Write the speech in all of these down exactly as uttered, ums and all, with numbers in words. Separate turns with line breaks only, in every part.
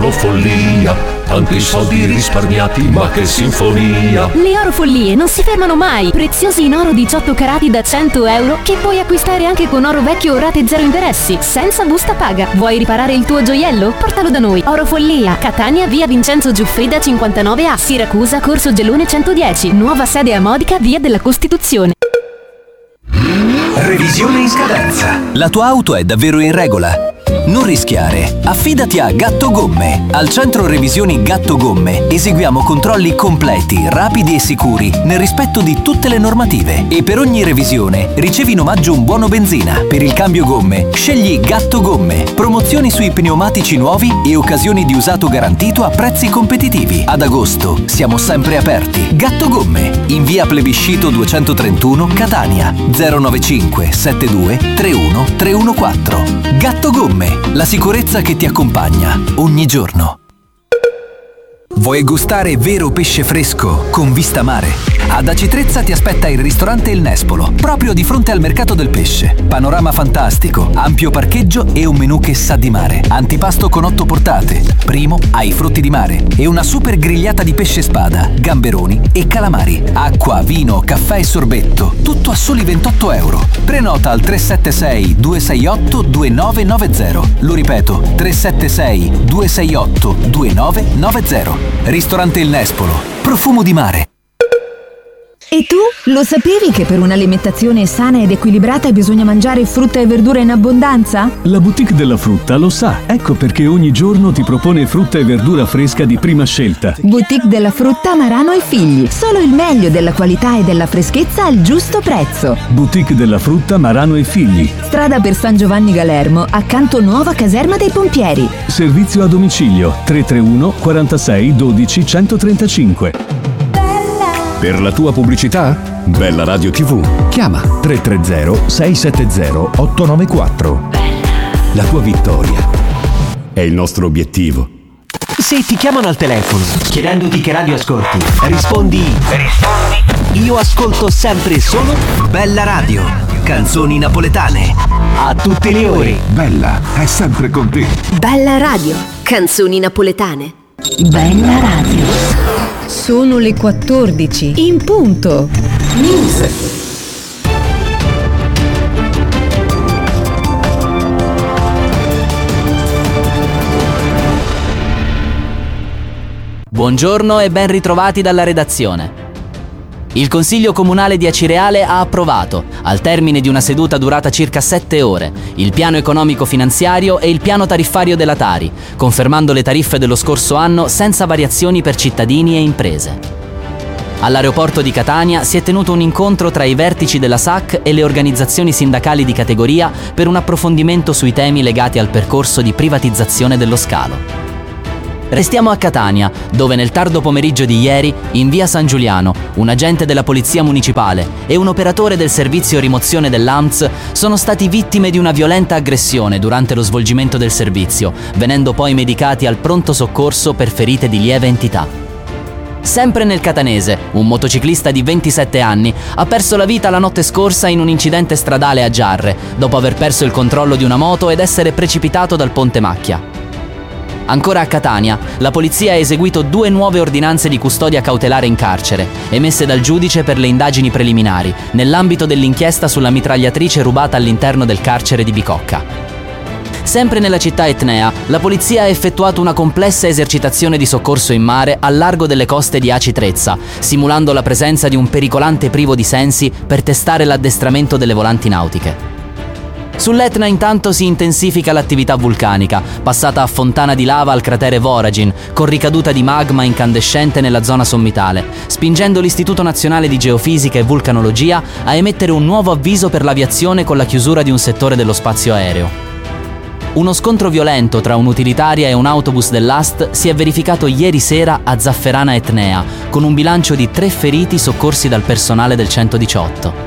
Orofollia, tanti soldi risparmiati, ma che sinfonia!
Le Orofollie non si fermano mai. Preziosi in oro diciotto carati da cento euro che puoi acquistare anche con oro vecchio o rate zero interessi, senza busta paga. Vuoi riparare il tuo gioiello? Portalo da noi. Orofollia, Catania, via Vincenzo Giuffrida cinquantanove A, Siracusa, Corso Gelone centodieci. Nuova sede a Modica, via della Costituzione.
Revisione in scadenza.
La tua auto è davvero in regola? Non rischiare. Affidati a Gatto Gomme. Al centro revisioni Gatto Gomme eseguiamo controlli completi, rapidi e sicuri nel rispetto di tutte le normative. E per ogni revisione ricevi in omaggio un buono benzina. Per il cambio gomme scegli Gatto Gomme. Promozioni sui pneumatici nuovi e occasioni di usato garantito a prezzi competitivi. Ad agosto siamo sempre aperti. Gatto Gomme, in via Plebiscito duecentotrentuno, Catania. zero nove cinque sette due tre uno tre uno quattro. Gatto Gomme, la sicurezza che ti accompagna ogni giorno. Vuoi gustare vero pesce fresco con vista mare? Ad Aci Trezza ti aspetta il ristorante Il Nespolo, proprio di fronte al mercato del pesce. Panorama fantastico, ampio parcheggio e un menù che sa di mare. Antipasto con otto portate, primo ai frutti di mare e una super grigliata di pesce spada, gamberoni e calamari. Acqua, vino, caffè e sorbetto, tutto a soli ventotto euro. Prenota al tre sette sei due sei otto due nove nove zero. Lo ripeto, tre sette sei due sei otto due nove nove zero. Ristorante Il Nespolo, profumo di mare.
E tu? Lo sapevi che per un'alimentazione sana ed equilibrata bisogna mangiare frutta e verdura in abbondanza?
La boutique della frutta lo sa, ecco perché ogni giorno ti propone frutta e verdura fresca di prima scelta.
Boutique della frutta Marano e Figli, solo il meglio della qualità e della freschezza al giusto prezzo.
Boutique della frutta Marano e Figli.
Strada per San Giovanni Galermo, accanto nuova caserma dei pompieri.
Servizio a domicilio tre tre uno quarantasei dodici centotrentacinque.
Per la tua pubblicità? Bella Radio tivù. Chiama tre tre zero sei sette zero otto nove quattro. La tua vittoria è il nostro obiettivo.
Se ti chiamano al telefono chiedendoti che radio ascolti, rispondi Rispondi Io ascolto sempre e solo Bella Radio, canzoni napoletane a tutte le ore.
Bella è sempre con te.
Bella Radio, canzoni napoletane.
Bella Radio. Sono le quattordici in punto.
News.
Buongiorno e ben ritrovati dalla redazione. Il Consiglio Comunale di Acireale ha approvato, al termine di una seduta durata circa sette ore, il piano economico-finanziario e il piano tariffario della Tari, confermando le tariffe dello scorso anno senza variazioni per cittadini e imprese. All'aeroporto di Catania si è tenuto un incontro tra i vertici della S A C e le organizzazioni sindacali di categoria per un approfondimento sui temi legati al percorso di privatizzazione dello scalo. Restiamo a Catania, dove nel tardo pomeriggio di ieri, in via San Giuliano, un agente della Polizia Municipale e un operatore del servizio rimozione dell'A M S sono stati vittime di una violenta aggressione durante lo svolgimento del servizio, venendo poi medicati al pronto soccorso per ferite di lieve entità. Sempre nel catanese, un motociclista di ventisette anni ha perso la vita la notte scorsa in un incidente stradale a Giarre, dopo aver perso il controllo di una moto ed essere precipitato dal Ponte Macchia. Ancora a Catania, la polizia ha eseguito due nuove ordinanze di custodia cautelare in carcere, emesse dal giudice per le indagini preliminari, nell'ambito dell'inchiesta sulla mitragliatrice rubata all'interno del carcere di Bicocca. Sempre nella città etnea, la polizia ha effettuato una complessa esercitazione di soccorso in mare al largo delle coste di Aci Trezza, simulando la presenza di un pericolante privo di sensi per testare l'addestramento delle volanti nautiche. Sull'Etna intanto si intensifica l'attività vulcanica, passata a fontana di lava al cratere Voragin, con ricaduta di magma incandescente nella zona sommitale, spingendo l'Istituto Nazionale di Geofisica e Vulcanologia a emettere un nuovo avviso per l'aviazione con la chiusura di un settore dello spazio aereo. Uno scontro violento tra un'utilitaria e un autobus dell'A S T si è verificato ieri sera a Zafferana Etnea, con un bilancio di tre feriti soccorsi dal personale del centodiciotto.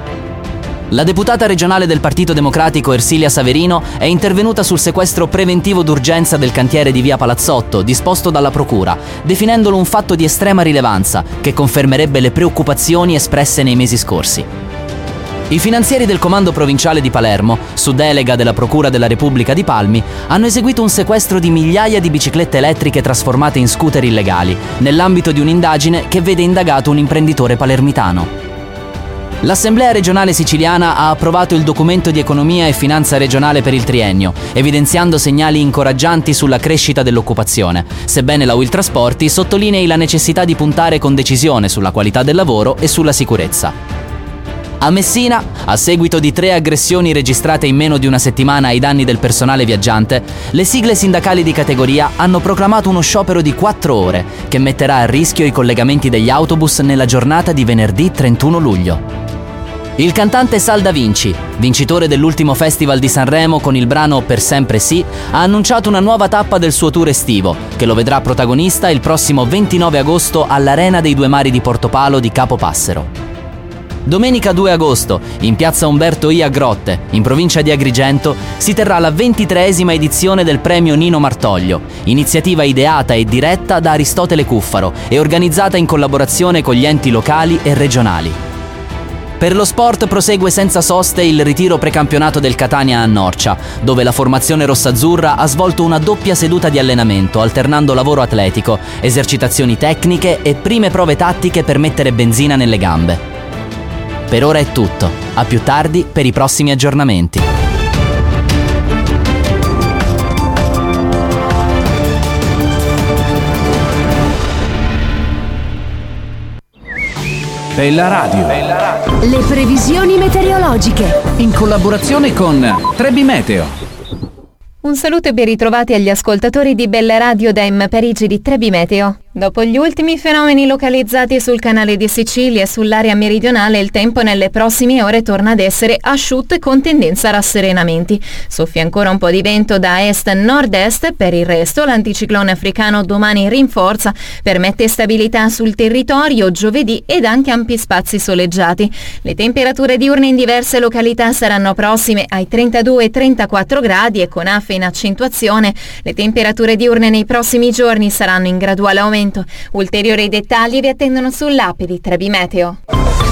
La deputata regionale del Partito Democratico Ersilia Saverino è intervenuta sul sequestro preventivo d'urgenza del cantiere di via Palazzotto, disposto dalla Procura, definendolo un fatto di estrema rilevanza che confermerebbe le preoccupazioni espresse nei mesi scorsi. I finanzieri del Comando Provinciale di Palermo, su delega della Procura della Repubblica di Palmi, hanno eseguito un sequestro di migliaia di biciclette elettriche trasformate in scooter illegali, nell'ambito di un'indagine che vede indagato un imprenditore palermitano. L'Assemblea regionale siciliana ha approvato il documento di economia e finanza regionale per il triennio, evidenziando segnali incoraggianti sulla crescita dell'occupazione, sebbene la Will Trasporti sottolinei la necessità di puntare con decisione sulla qualità del lavoro e sulla sicurezza. A Messina, a seguito di tre aggressioni registrate in meno di una settimana ai danni del personale viaggiante, le sigle sindacali di categoria hanno proclamato uno sciopero di quattro ore che metterà a rischio i collegamenti degli autobus nella giornata di venerdì trentuno luglio. Il cantante Sal Da Vinci, vincitore dell'ultimo festival di Sanremo con il brano Per sempre sì, ha annunciato una nuova tappa del suo tour estivo, che lo vedrà protagonista il prossimo ventinove agosto all'Arena dei Due Mari di Portopalo di Capopassero. Domenica due agosto, in piazza Umberto I a Grotte, in provincia di Agrigento, si terrà la ventitreesima edizione del premio Nino Martoglio, iniziativa ideata e diretta da Aristotele Cuffaro e organizzata in collaborazione con gli enti locali e regionali. Per lo sport prosegue senza soste il ritiro precampionato del Catania a Norcia, dove la formazione rossazzurra ha svolto una doppia seduta di allenamento, alternando lavoro atletico, esercitazioni tecniche e prime prove tattiche per mettere benzina nelle gambe. Per ora è tutto, a più tardi per i prossimi aggiornamenti.
Bella Radio.
Le previsioni meteorologiche.
In collaborazione con Trebi Meteo.
Un saluto e ben ritrovati agli ascoltatori di Bella Radio da M Parigi di Trebi Meteo. Dopo gli ultimi fenomeni localizzati sul canale di Sicilia e sull'area meridionale, il tempo nelle prossime ore torna ad essere asciutto e con tendenza a rasserenamenti. Soffia ancora un po' di vento da est-nord-est, per il resto l'anticiclone africano domani rinforza, permette stabilità sul territorio giovedì ed anche ampi spazi soleggiati. Le temperature diurne in diverse località saranno prossime ai trentadue trentaquattro gradi e con afe in accentuazione. Le temperature diurne nei prossimi giorni saranno in graduale aumento. Ulteriori dettagli vi attendono sull'app di Trebi Meteo.